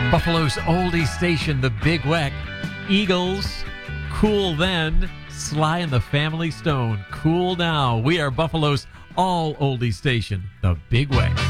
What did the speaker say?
Buffalo's oldie station, The Big Weck. Eagles, Cool Then. Sly and the Family Stone, Cool Now. We are Buffalo's all oldie station, The Big Weck.